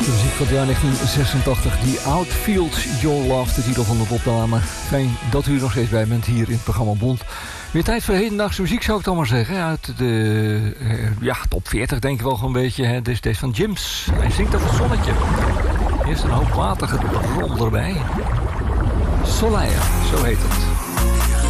De muziek van het jaar 1986, The Outfields Your Love, de titel van de opname. Fijn dat u er nog steeds bij bent hier in het programma Bond. Weer tijd voor hedendaagse muziek, zou ik dan maar zeggen. Uit de top 40 denk ik wel een beetje. Hè. Dit is deze van Jims. Hij zingt over het zonnetje. Eerst een hoop watergebrom erbij. Soleil, zo heet het.